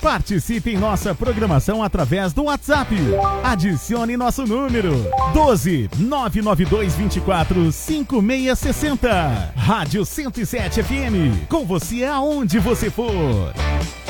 Participe em nossa programação através do WhatsApp. Adicione nosso número 12 992 24 5660. Rádio 107 FM. Com você aonde você for.